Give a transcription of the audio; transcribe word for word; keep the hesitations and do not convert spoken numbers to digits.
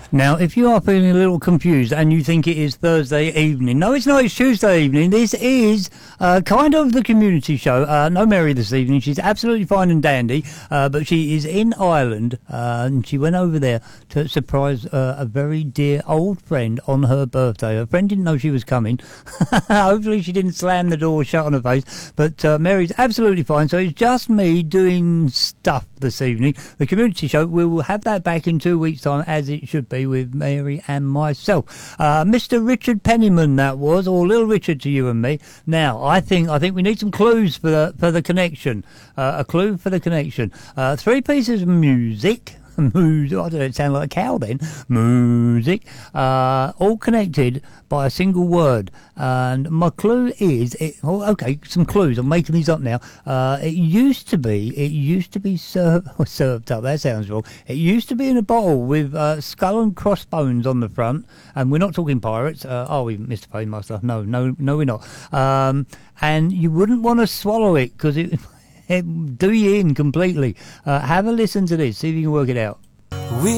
Now, if you are feeling a little confused and you think it is Thursday evening, no, it's not, it's Tuesday evening. This is uh, kind of the community show. Uh, no Mary this evening. She's absolutely fine and dandy, uh, but she is in Ireland, uh, and she went over there to surprise uh, a very dear old friend on her birthday. Her friend didn't know she was coming. Hopefully she didn't slam the door shut on her face, but uh, Mary's absolutely fine, so it's just me doing stuff this evening. The community show, we will have that back in two weeks' time, as it should be, with Mary and myself. Uh, Mister Richard Penniman, that was, or Little Richard to you and me. Now, I think I think we need some clues for the for the connection. Uh, a clue for the connection. Uh, three pieces of music. Music. I don't know, it sounded like a cow then. Music. Uh, all connected by a single word. And my clue is, it, oh, okay, some clues. I'm making these up now. Uh, it used to be, it used to be served, oh, served up. That sounds wrong. It used to be in a bottle with uh, skull and crossbones on the front. And we're not talking pirates. Uh, are we, Mister Paymaster? No, no, no, we're not. Um, and you wouldn't want to swallow it because it. It do you in completely. Uh, have a listen to this. See if you can work it out.